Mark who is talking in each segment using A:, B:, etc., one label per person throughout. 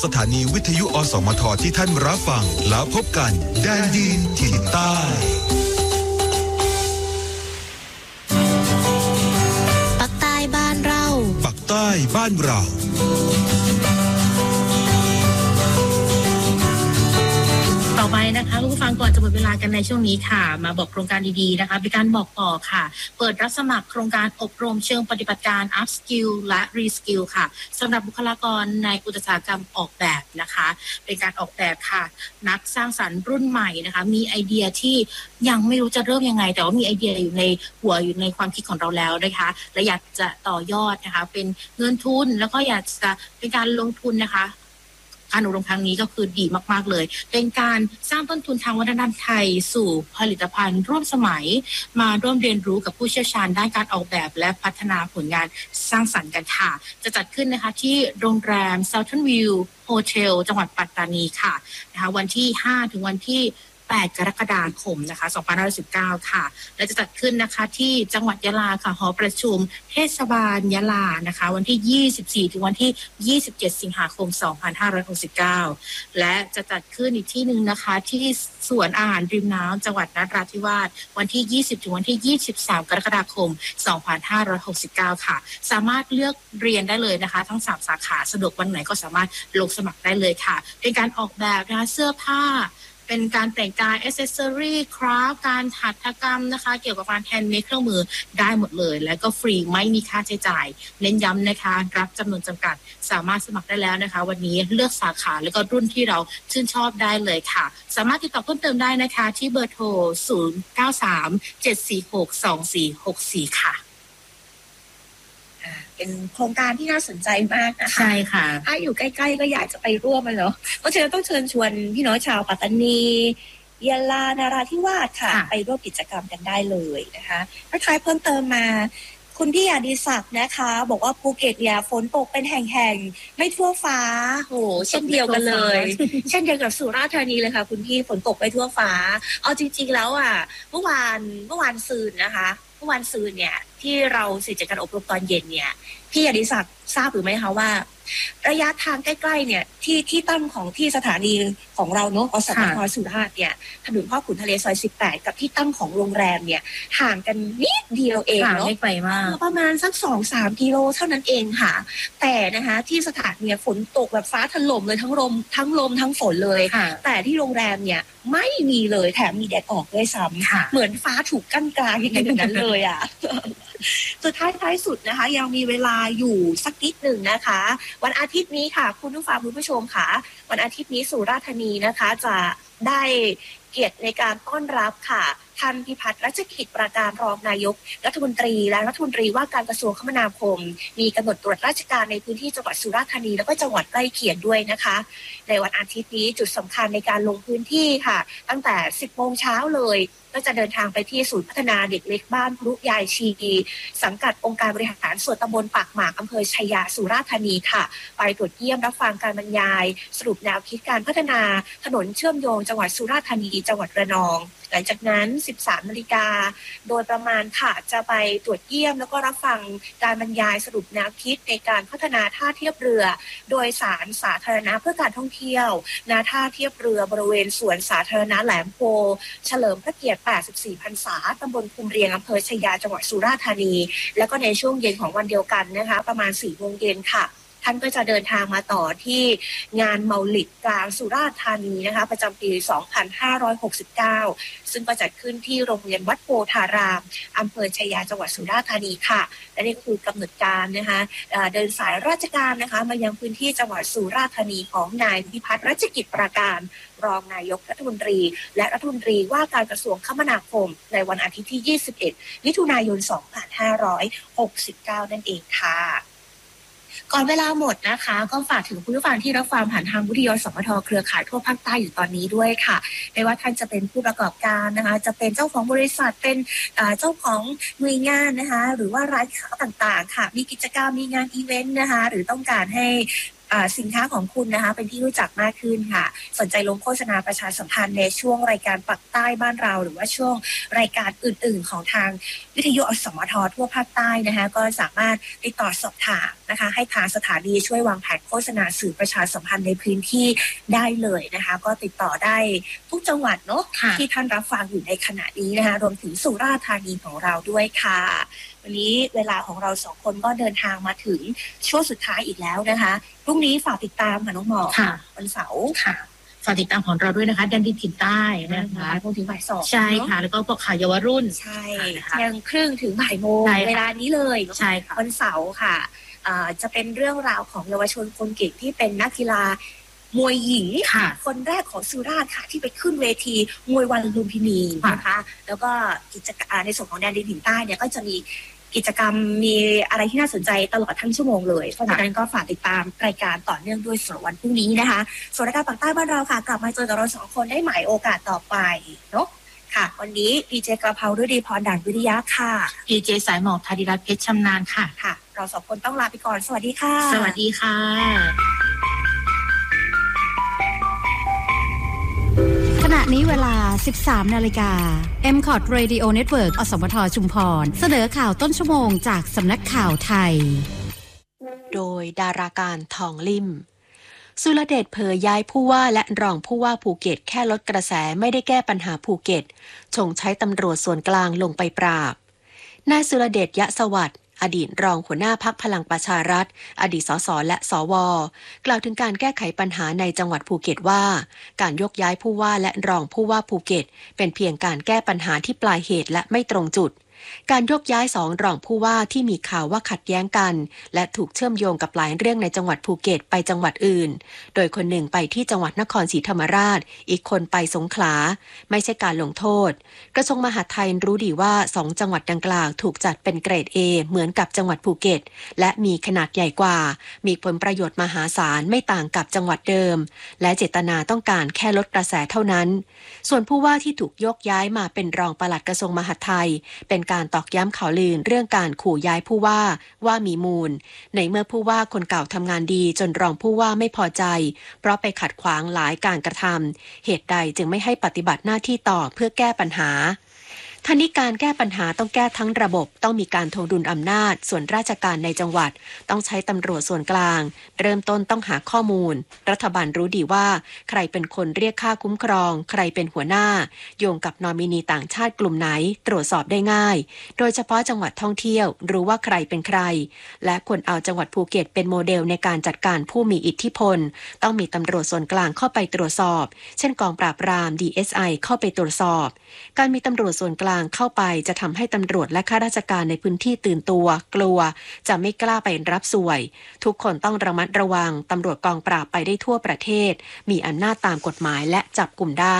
A: สถานีวิทยุอสมทที่ท่านรับฟังแล้วพบกันแดนดินถิ่นใต้
B: ปักใต้บ้านเรา
A: ปักใต้บ้านเรา
C: ต่อไปนะคะผู้ฟังก่อนจะหมดเวลากันในช่วงนี้ค่ะมาบอกโครงการดีๆนะคะเป็นการบอกต่อค่ะเปิดรับสมัครโครงการอบรมเชิงปฏิบัติการ Up Skill และ Re Skill ค่ะสำหรับบุคลากรในอุตสาหกรรมออกแบบนะคะเป็นการออกแบบค่ะนักสร้างสรรค์รุ่นใหม่นะคะมีไอเดียที่ยังไม่รู้จะเริ่มยังไงแต่ว่ามีไอเดียอยู่ในหัวอยู่ในความคิดของเราแล้วนะคะและอยากจะต่อยอดนะคะเป็นเงินทุนแล้วก็อยากจะเป็นการลงทุนนะคะการอบรมครั้งนี้ก็คือดีมากๆเลยเป็นการสร้างต้นทุนทางวัฒนธรรมไทยสู่ผลิตภัณฑ์ร่วมสมัยมาร่วมเรียนรู้กับผู้เชี่ยวชาญด้านการออกแบบและพัฒนาผลงานสร้างสรรค์กันค่ะจะจัดขึ้นนะคะที่โรงแรม Southern View Hotel จังหวัดปัตตานีค่ะนะคะวันที่5ถึงวันที่8 กรกฎาคมนะคะ2519ค่ะและจะจัดขึ้นนะคะที่จังหวัดยะลาค่ะหอประชุมเทศบาลยะลานะคะวันที่24ถึงวันที่27สิงหาคม2569และจะจัดขึ้นอีกที่นึงนะคะที่สวนอาหารริมน้ำจังหวัดนราธิวาสวันที่20ถึงวันที่23กรกฎาคม2569ค่ะสามารถเลือกเรียนได้เลยนะคะทั้ง3สาขาสะดวกวันไหนก็สามารถลงสมัครได้เลยค่ะเป็นการออกแบบนะคะเสื้อผ้าเป็นการแต่งกาย accessory craft การหัตถกรรมนะคะเกี่ยวกับการแฮนด์เมดเครื่องมือได้หมดเลยและก็ฟรีไม่มีค่าใช้จ่ายเน้นย้ำนะคะรับจำนวนจำกัดสามารถสมัครได้แล้วนะคะวันนี้เลือกสาขาแล้วก็รุ่นที่เราชื่นชอบได้เลยค่ะสามารถติดต่อเพิ่มเติมได้นะคะที่เบอร์โทร0937462464ค่ะ
D: เป็นโครงการที่น่าสนใจมากนะคะ
C: ใช่ค่ะ
D: ถ้าอยู่ใกล้ๆก็อยากจะไปร่วมมันเนาะเพราะฉะนั้นต้องเชิญชวนพี่น้องชาวปัตตานียะลานราธิวาสค่ะไปร่วมกิจกรรมกันได้เลยนะคะถ้าใครเพิ่มเติมมาคุณพี่อดิศักดิ์นะคะบอกว่าภูเก็ตเนี่ยฝนตกเป็นแห่งๆไม่ทั่วฟ้าโหเช่นเดียวกันเลยเช่นเดียวกับสุราษฎร์ธานีเลยค่ะคุณพี่ฝนตกไม่ทั่วฟ้าเอาจริงๆแล้วอ่ะเมื่อวานซืนนะคะเมื่อวานซืนเนี่ยที่เราเสร็จจากการอบรมตอนเย็นเนี่ยพี่อดิศักดิ์ทราบหรือไม่คะว่าระยะทางใกล้ๆเนี่ยที่ตั้งของที่สถานีของเราเนาะอสมทสุราษฎร์เนี่ยถนนพ่อขุนทะเลซอย18กับที่ตั้งของโรงแรมเนี่ยห่างกันนิดเดียวเองเนาะ
C: ไม่ไกลมาก
D: ประมาณสัก 2-3 กิโลเท่านั้นเองค่ะแต่นะคะที่สถานีฝนตกแบบฟ้าถล่มเลยทั้งลมทั้งฝนเลยแต่ที่โรงแรมเนี่ยไม่มีเลยแถมมีแดดออกด้วยซ้ำเหมือนฟ้าถูกกั้นกลางอย่างนั้นเลยอ่ะสุดท้ายสุดนะคะยังมีเวลาอยู่สักนิดหนึ่งนะคะวันอาทิตย์นี้ค่ะคุณผู้ฟังคุณผู้ชมค่ะวันอาทิตย์นี้สุราษฎร์ธานีนะคะจะได้เกียรติในการต้อนรับค่ะท่านพิพัฒน์รัชกิจประการรองนายกรัฐมนตรีและรัฐมนตรีว่าการกระทรวงคมนาคมมีกำหนดตรวจราชการในพื้นที่จังหวัดสุราษฎร์ธานีแล้วก็จังหวัดใกล้เคียงด้วยนะคะในวันอาทิตย์นี้จุดสำคัญในการลงพื้นที่ค่ะตั้งแต่ 10 โมงเช้าเลยก็จะเดินทางไปที่ศูนย์พัฒนาเด็กเล็กบ้านพรุยายชีสังกัดองค์การบริหารส่วนตำบลปากหมากอำเภอชัยยาสุราษฎร์ธานีค่ะไปตรวจเยี่ยมรับฟังการบรรยายสรุปแนวคิดการพัฒนาถนนเชื่อมโยงจังหวัดสุราษฎร์ธานีจังหวัดระนองหลังจากนั้น 13 นาฬิกาโดยประมาณค่ะจะไปตรวจเยี่ยมแล้วก็รับฟังการบรรยายสรุปแนวคิดในการพัฒนาท่าเทียบเรือโดยสารสาธารณะเพื่อการท่องเที่ยวณท่าเทียบเรือบริเวณสวนสาธารณะแหลมโพเฉลิมพระเกียรติ84 พรรษาตำบลภูมิเรียงอำเภอชัยยาจังหวัดสุราษฎร์ธานีแล้วก็ในช่วงเย็นของวันเดียวกันนะคะประมาณ 4 โมงเย็นค่ะท่านก็จะเดินทางมาต่อที่งานเมาลิดกลางสุราษฎร์ธานีนะคะประจำปี 2569 ซึ่งก็จัดขึ้นที่โรงเรียนวัดโพธารามอำเภอชัยยาจังหวัดสุราษฎร์ธานีค่ะและนี่คือกำหนดการนะคะเดินสายราชการนะคะมายังพื้นที่จังหวัดสุราษฎร์ธานีของนายพิพัฒน์รัชกิจประการรองนายกรัฐมนตรีและรัฐมนตรีว่าการกระทรวงคมนาคมในวันอาทิตย์ที่ 21 มิถุนายน 2569 นั่นเองค่ะก่อนเวลาหมดนะคะก็ฝากถึงผู้ฟังที่รับฟังผ่านทางวิทยุสมทเครือข่ายทั่วภาคใต้อยู่ตอนนี้ด้วยค่ะไม่ว่าท่านจะเป็นผู้ประกอบการนะคะจะเป็นเจ้าของบริษัทเป็นเจ้าของหน่วยงานนะคะหรือว่าร้านค้าต่างๆค่ะมีกิจกรรมมีงานอีเวนต์นะคะหรือต้องการให้สินค้าของคุณนะคะเป็นที่รู้จักมากขึ้นค่ะสนใจลงโฆษณาประชาสัมพันธ์ในช่วงรายการปักใต้บ้านเราหรือว่าช่วงรายการอื่นๆของทางวิทยุอสมททั่วภาคใต้นะคะก็สามารถติดต่อสอบถามนะคะให้ทางสถานีช่วยวางแผนโฆษณาสื่อประชาสัมพันธ์ในพื้นที่ได้เลยนะคะก็ติดต่อได้ทุกจังหวัดเนาะที่ท่านรับฟังอยู่ในขณะนี้นะคะรวมถึงสุราษฎร์ธานีของเราด้วยค่ะวันนี้เวลาของเราสองคนก็เดินทางมาถึงช่วงสุดท้ายอีกแล้วนะคะพรุ่งนี้ฝากติดตามค่ะน้องหมอวันเสาร์ค่ะ
C: ฝากติดตามของเราด้วยนะคะแดนดินถิ่นใต้นะคะ
D: พรุ่งนี้บ่ายสอง
C: ใช่ค่ะแล้วก็ปกข่าวเยาวรุ่น
D: ใช่เที่ยงครึ่งถึงบ่ายโมงเวลานี้เลย
C: ใช่ค่ะ
D: วันเสาร์ค่ะจะเป็นเรื่องราวของเยาวชนคนเก่งที่เป็นนักกีฬามวยหญิงคนแรกของสุราษฎร์ค่ะที่ไปขึ้นเวทีมวยวันลุมพินีนะคะแล้วก็กิจกรรมในส่วนของแดนดินถิ่นใต้เนี่ยก็จะมีกิจกรรมมีอะไรที่น่าสนใจตลอดทั้งชั่วโมงเลยเพราะฉะนั้นก็ฝากติดตามรายการต่อเนื่องด้วยสำหรับวันพรุ่งนี้นะคะส่วนรายการปักใต้บ้านเราค่ะกลับมาเจอกับเราสองคนได้ใหม่โอกาสต่อไปเนาะค่ะวันนี้ดีเจกระเพราฤดีพรด่านวิริยะค่ะ
C: ดีเจสายหมอกธาริรัตน์เพชรชำนาญค่ะ
D: ค่ะเราสองคนต้องลาไปก่อนสวัสดีค่ะ
C: สวัสดีค่ะ
E: ขณะนี้เวลา 13 นาฬิกา MCOT Radio Network อสมทชุมพรเสนอข่าวต้นชั่วโมงจากสำนักข่าวไทย
F: โดยดาราการทองลิ่มสุรเดชเผยย้ายผู้ว่าและรองผู้ว่าภูเก็ตแค่ลดกระแสไม่ได้แก้ปัญหาภูเก็ตชงใช้ตำรวจส่วนกลางลงไปปราบนายสุรเดชยะสวัสดิ์อดีตรองหัวหน้าพรรคพลังประชารัฐอดีตสสและสวกล่าวถึงการแก้ไขปัญหาในจังหวัดภูเก็ตว่าการยกย้ายผู้ว่าและรองผู้ว่าภูเก็ตเป็นเพียงการแก้ปัญหาที่ปลายเหตุและไม่ตรงจุดการยกย้าย2รองผู้ว่าที่มีข่าวว่าขัดแย้งกันและถูกเชื่อมโยงกับหลายเรื่องในจังหวัดภูเก็ตไปจังหวัดอื่นโดยคนหนึ่งไปที่จังหวัดนครศรีธรรมราชอีกคนไปสงขลาไม่ใช่การลงโทษกระทรวงมหาดไทยรู้ดีว่า2จังหวัดดังกล่าวถูกจัดเป็นเกรด A เหมือนกับจังหวัดภูเก็ตและมีขนาดใหญ่กว่ามีผลประโยชน์มหาศาลไม่ต่างกับจังหวัดเดิมและเจตนาต้องการแค่ลดกระแสเท่านั้นส่วนผู้ว่าที่ถูกยกย้ายมาเป็นรองปลัดกระทรวงมหาดไทยเป็นการตอกย้ำข่าวลือเรื่องการขู่ย้ายผู้ว่ามีมูลในเมื่อผู้ว่าคนเก่าทำงานดีจนรองผู้ว่าไม่พอใจเพราะไปขัดขวางหลายการกระทำเหตุใดจึงไม่ให้ปฏิบัติหน้าที่ต่อเพื่อแก้ปัญหาทั้งนี้การแก้ปัญหาต้องแก้ทั้งระบบต้องมีการทวงดุลอำนาจส่วนราชการในจังหวัดต้องใช้ตำรวจส่วนกลางเริ่มต้นต้องหาข้อมูลรัฐบาลรู้ดีว่าใครเป็นคนเรียกค่าคุ้มครองใครเป็นหัวหน้าโยงกับนอมินีต่างชาติกลุ่มไหนตรวจสอบได้ง่ายโดยเฉพาะจังหวัดท่องเที่ยวรู้ว่าใครเป็นใครและควรเอาจังหวัดภูเก็ตเป็นโมเดลในการจัดการผู้มีอิทธิพลต้องมีตำรวจส่วนกลางเข้าไปตรวจสอบเช่นกองปราบปราม DSI เข้าไปตรวจสอบการมีตำรวจส่วนกลางเข้าไปจะทำให้ตำรวจและข้าราชการในพื้นที่ตื่นตัวกลัวจะไม่กล้าไปรับสวยทุกคนต้องระมัดระวังตำรวจกองปราบไปได้ทั่วประเทศมีอำนาจตามกฎหมายและจับกลุ่มได้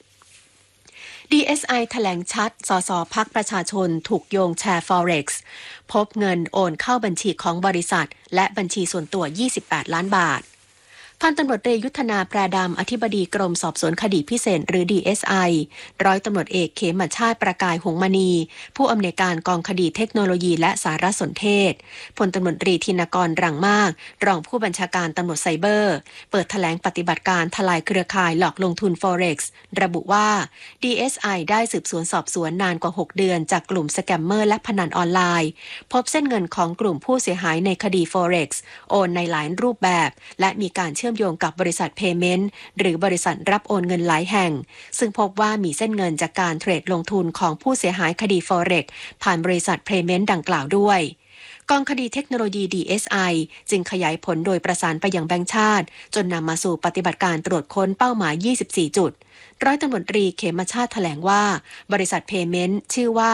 F: DSI แถลงชัดสสพรรคประชาชนถูกโยงแชร์ Forex พบเงินโอนเข้าบัญชีของบริษัทและบัญชีส่วนตัว28ล้านบาทพันตำรวจเอกยุทธนาแพรดำอธิบดีกรมสอบสวนคดีพิเศษหรือ DSI ร้อยตำรวจเอกเขมชาติประกายหงมณีผู้อำนวยการกองคดีเทคโนโลยีและสารสนเทศพลตำรวจตรีธินกรรังมากรองผู้บัญชาการตำรวจไซเบอร์เปิดแถลงปฏิบัติการทลายเครือข่ายหลอกลงทุน Forex ระบุว่า DSI ได้สืบสวนสอบสวนนานกว่า6เดือนจากกลุ่มสแกมเมอร์และพนันออนไลน์พบเส้นเงินของกลุ่มผู้เสียหายในคดี Forex โอนในหลายรูปแบบและมีการเชื่อมโยงกับบริษัท Payment หรือบริษัทรับโอนเงินหลายแห่งซึ่งพบว่ามีเส้นเงินจากการเทรดลงทุนของผู้เสียหายคดี Forex ผ่านบริษัท Payment ดังกล่าวด้วยกองคดีเทคโนโลยี DSI จึงขยายผลโดยประสานไปยังแบงก์ชาติจนนำมาสู่ปฏิบัติการตรวจค้นเป้าหมาย24จุดร้อยตำรวจตรีเขมชาติแถลงว่าบริษัท Payment ชื่อว่า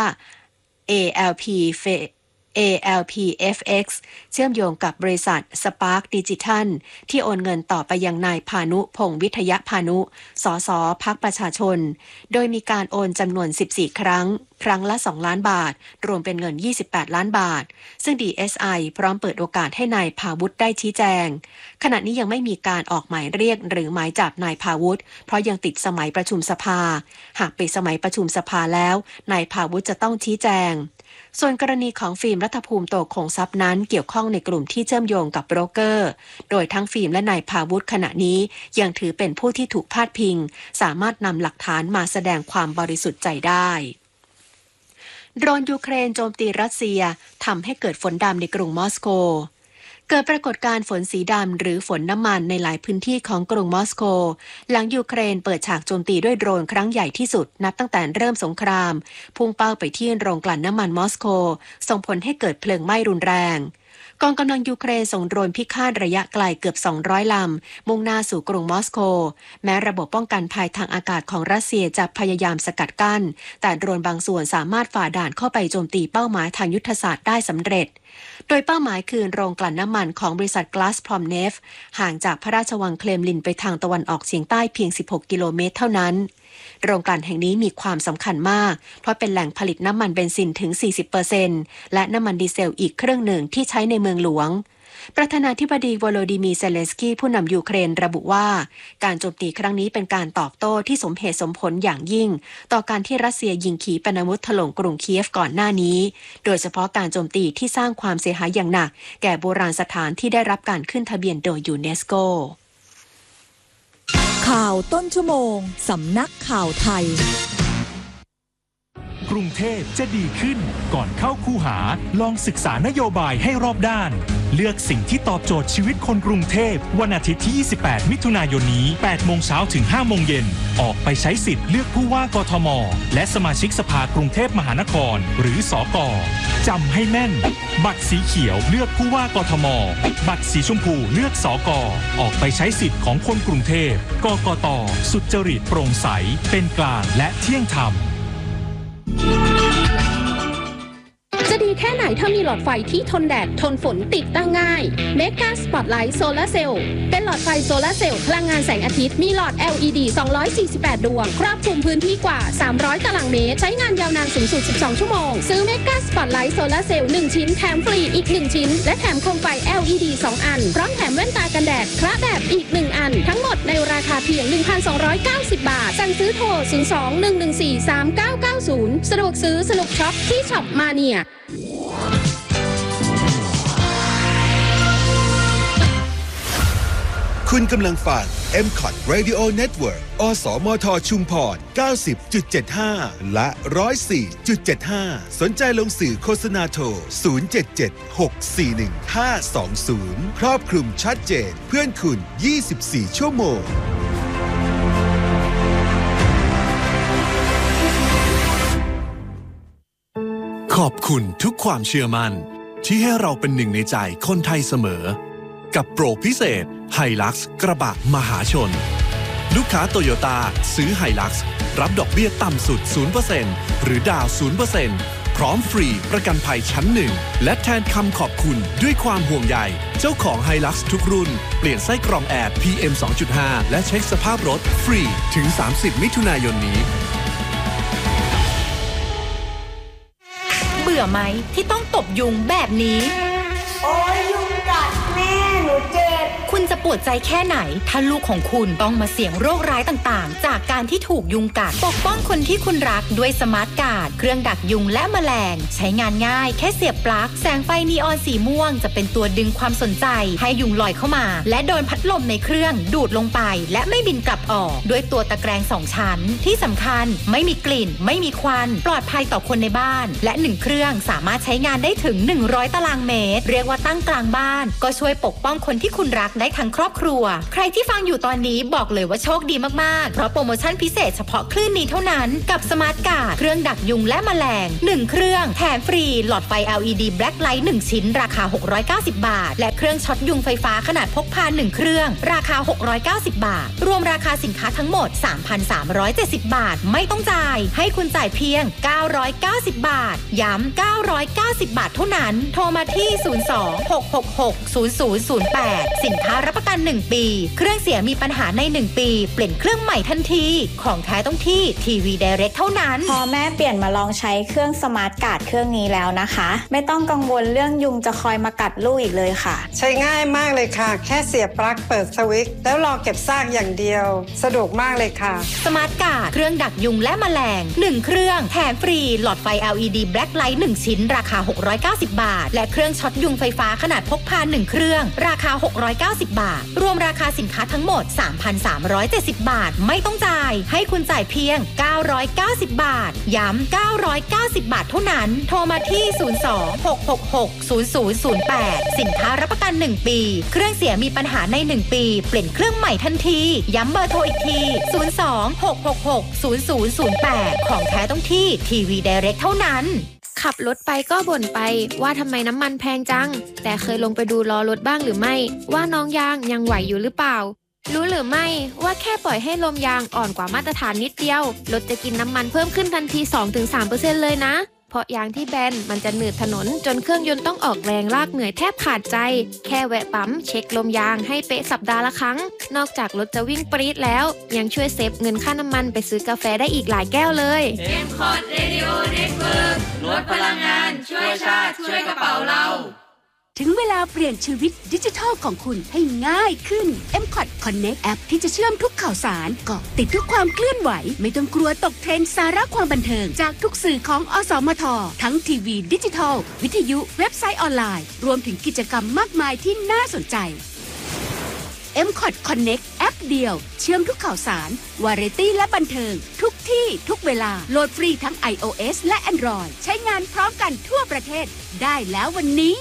F: ALPFX เชื่อมโยงกับบริษัท Spark Digital ที่โอนเงินต่อไปยังนายพานุพงษ์วิทยพานุสสพรรคประชาชนโดยมีการโอนจำนวน14ครั้งละ2ล้านบาทรวมเป็นเงิน28ล้านบาทซึ่ง DSI พร้อมเปิดโอกาสให้นายภาวุฒิได้ชี้แจงขณะนี้ยังไม่มีการออกหมายเรียกหรือหมายจับนายภาวุฒิเพราะยังติดสมัยประชุมสภาหากปิดสมัยประชุมสภาแล้วนายภาวุฒิจะต้องชี้แจงส่วนกรณีของฟิล์มรัฐภูมิโตคงทรัพย์นั้นเกี่ยวข้องในกลุ่มที่เชื่อมโยงกับโบรกเกอร์โดยทั้งฟิล์มและนายภาวุฒิขณะนี้ยังถือเป็นผู้ที่ถูกพาดพิงสามารถนำหลักฐานมาแสดงความบริสุทธิ์ใจได้โดรนยูเครนโจมตีรัสเซียทำให้เกิดฝนดำในกรุงมอสโกเกิดปรากฏการณ์ฝนสีดำหรือฝนน้ำมันในหลายพื้นที่ของกรุงมอสโกหลังยูเครนเปิดฉากโจมตีด้วยโดรนครั้งใหญ่ที่สุดนับตั้งแต่เริ่มสงครามพุ่งเป้าไปที่โรงกลั่นน้ำมันมอสโกส่งผลให้เกิดเพลิงไหม้รุนแรงกองกำลังยูเครนส่งโดรนพิฆาตระยะไกลเกือบ200ลำมุ่งหน้าสู่กรุงมอสโกแม้ระบบป้องกันภัยทางอากาศของรัสเซียจะพยายามสกัดกั้นแต่โดรนบางส่วนสามารถฝ่าด่านเข้าไปโจมตีเป้าหมายทางยุทธศาสตร์ได้สำเร็จโดยเป้าหมายคือโรงกลั่นน้ำมันของบริษัท Gazpromneft ห่างจากพระราชวังเครมลินไปทางตะวันออกเฉียงใต้เพียง16กิโลเมตรเท่านั้นโรงกลั่นแห่งนี้มีความสำคัญมากเพราะเป็นแหล่งผลิตน้ำมันเบนซินถึง 40% และน้ำมันดีเซลอีกครึ่งหนึ่งที่ใช้ในเมืองหลวงประธานาธิบดีโวโลดิมีร์ เซเลนสกี้ผู้นำยูเครนระบุว่าการโจมตีครั้งนี้เป็นการตอบโต้ที่สมเหตุสมผลอย่างยิ่งต่อการที่รัสเซียยิงขีปนาวุธถล่มกรุงเคียฟก่อนหน้านี้โดยเฉพาะการโจมตีที่สร้างความเสียหายอย่างหนักแก่โบราณสถานที่ได้รับการขึ้นทะเบียนโดยยูเนสโก
G: ข่าวต้นชั่วโมงสำนักข่าวไทย
H: กรุงเทพจะดีขึ้นก่อนเข้าคูหาลองศึกษานโยบายให้รอบด้านเลือกสิ่งที่ตอบโจทย์ชีวิตคนกรุงเทพวันอาทิตย์ที่28มิถุนายนนี้ 8 โมงเช้าถึง 5 โมงเย็นออกไปใช้สิทธิ์เลือกผู้ว่ากทมและสมาชิกสภากรุงเทพมหานครหรือสก.จำให้แม่นบัตรสีเขียวเลือกผู้ว่ากทมบัตรสีชมพูเลือกสก.ออกไปใช้สิทธิ์ของคนกรุงเทพกกต.สุจริตโปร่งใสเป็นกลางและเที่ยงธรรม
I: จะดีแค่ไหนถ้ามีหลอดไฟที่ทนแดดทนฝนติดตั้งง่าย Mega Spotlight Solar Cell เป็นหลอดไฟโซลาร์เซลล์พลังงานแสงอาทิตย์มีหลอด LED 248 ดวงครอบคลุมพื้นที่กว่า300ตารางเมตรใช้งานยาวนานสูงสุด12ชั่วโมงซื้อ Mega Spotlight Solar Cell 1 ชิ้นแถมฟรีอีก1ชิ้นและแถมโคมไฟ LED 2 อันพร้อมแถมแว่นตากันแดดคละแบบอีก1อันทั้งหมดในราคาเพียง 1,290 บาทสั่งซื้อโทร 02-114-3990 สะดวกซื้อสนุกช็อปที่ช็อปมาเนีย
A: คุณกำลังฟัง MCOT Radio Network อสมทชุมพร 90.75 และ 104.75 สนใจลงสื่อโฆษณาโทร 077-641-520 ครอบคลุมชัดเจนเพื่อนคุณ 24 ชั่วโมง
J: ขอบคุณทุกความเชื่อมั่นที่ให้เราเป็นหนึ่งในใจคนไทยเสมอกับโปรพิเศษไฮลักซ์กระบะมหาชนลูกค้าโตโยต้าซื้อไฮลักซ์รับดอกเบี้ยต่ำสุด 0% หรือดาว 0% พร้อมฟรีประกันภัยชั้น1และแทนคำขอบคุณด้วยความห่วงใยเจ้าของไฮลักซ์ทุกรุ่นเปลี่ยนไส้กรองแอร์ PM 2.5 และเช็คสภาพรถฟรีถึง30มิถุนายนนี้
K: เบื่อไหมที่ต้องตบยุงแบบนี้โอ้ยยุงกัดแม่หนูเจ็บคุณจะปวดใจแค่ไหนถ้าลูกของคุณต้องมาเสี่ยงโรคร้ายต่างๆจากการที่ถูกยุงกัดปกป้องคนที่คุณรักด้วยสมาร์ทการ์ดเครื่องดักยุงและแมลงใช้งานง่ายแค่เสียบปลั๊กแสงไฟนีออนสีม่วงจะเป็นตัวดึงความสนใจให้ยุงลอยเข้ามาและโดนพัดลมในเครื่องดูดลงไปและไม่บินกลับออกด้วยตัวตะแกรง2ชั้นที่สำคัญไม่มีกลิ่นไม่มีควันปลอดภัยต่อคนในบ้านและ1เครื่องสามารถใช้งานได้ถึง100ตารางเมตรเรียกว่าตั้งกลางบ้านก็ช่วยปกป้องคนที่คุณรักได้ทั้งครอบครัวใครที่ฟังอยู่ตอนนี้บอกเลยว่าโชคดีมากๆเพราะโปรโมชั่นพิเศษเฉพาะคลื่นนี้เท่านั้นกับสมาร์ทการ์ดเครื่องดักยุงและแมลง1เครื่องแถมฟรีหลอดไฟ LED Black Light 1ชิ้นราคา690บาทและเครื่องช็อตยุงไฟฟ้าขนาดพกพา1เครื่องราคา690บาทรวมราคาสินค้าทั้งหมด 3,370 บาทไม่ต้องจ่ายให้คุณจ่ายเพียง990บาทย้ำ990บาทเท่านั้นโทรมาที่02-666-0008สินค้ารับประประกัน1ปีเครื่องเสียมีปัญหาใน1ปีเปลี่ยนเครื่องใหม่ทันทีของแท้ต้องที่ทีวีไดเรกเท่านั้น
L: พอแม่เปลี่ยนมาลองใช้เครื่องสมาร์ทการ์ดเครื่องนี้แล้วนะคะไม่ต้องกังวลเรื่องยุงจะคอยมากัดลูกอีกเลยค่ะ
M: ใช้ง่ายมากเลยค่ะแค่เสียบปลั๊กเปิดสวิตช์แล้วรอเก็บซากอย่างเดียวสะดวกมากเลยค่ะ
K: สมาร์ทการ์ดเครื่องดักยุงและแมลง1เครื่องแถมฟรีหลอดไฟ LED Black Light 1ชิ้นราคา690 บาทและเครื่องช็อตยุงไฟฟ้าขนาดพกพา1เครื่องราคา690 บาทรวมราคาสินค้าทั้งหมด 3,370 บาทไม่ต้องจ่ายให้คุณจ่ายเพียง990 บาทย้ำ990 บาทเท่านั้นโทรมาที่02-666-0008สินค้ารับประกัน1ปีเครื่องเสียมีปัญหาใน1ปีเปลี่ยนเครื่องใหม่ทันทีย้ำเบอร์โทรอีกที02-666-0008ของแท้ต้องที่ทีวีไดเรกเท่านั้น
N: ขับรถไปก็บ่นไปว่าทำไมน้ำมันแพงจังแต่เคยลงไปดูล้อรถบ้างหรือไม่ว่าน้องยางยังไหวอยู่หรือเปล่ารู้หรือไม่ว่าแค่ปล่อยให้ลมยางอ่อนกว่ามาตรฐานนิดเดียวรถจะกินน้ำมันเพิ่มขึ้นทันที 2-3% เลยนะเพราะยางที่แบนมันจะหนืดถนนจนเครื่องยนต์ต้องออกแรงลากเหนื่อยแทบขาดใจแค่แวะปั๊มเช็คลมยางให้เป๊ะสัปดาห์ละครั้งนอกจากรถจะวิ่งปรี๊ดแล้วยังช่วยเซฟเงินค่าน้ำมันไปซื้อกาแฟได้อีกหลายแก้วเลย
O: M-Cot Radio Network ลดพลังงานช่วยชาติช่วยกระเป๋าเรา
P: ถึงเวลาเปลี่ยนชีวิตดิจิทัลของคุณให้ง่ายขึ้น M-Cot Connect แอปที่จะเชื่อมทุกข่าวสารเกาะติดทุกความเคลื่อนไหวไม่ต้องกลัวตกเทรนด์สาระความบันเทิงจากทุกสื่อของอสมททั้งทีวีดิจิทัลวิทยุเว็บไซต์ออนไลน์รวมถึงกิจกรรมมากมายที่น่าสนใจ M-Cot Connect แอปเดียวเชื่อมทุกข่าวสารวาไรตี้และบันเทิงทุกที่ทุกเวลาโหลดฟรีทั้ง iOS และ Android ใช้งานพร้อมกันทั่วประเทศได้แล้ววันนี้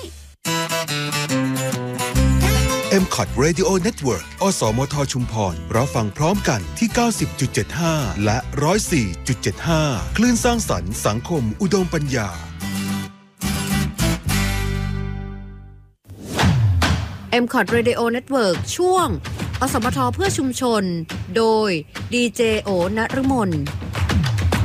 A: M-Cot Radio Network อสมทชุมพรรับฟังพร้อมกันที่ 90.75 และ 104.75 คลื่นสร้างสรรค์สังคมอุดมปัญญา
E: M-Cot Radio Network ช่วงอสมทเพื่อชุมชนโดยดีเจโอนฤมล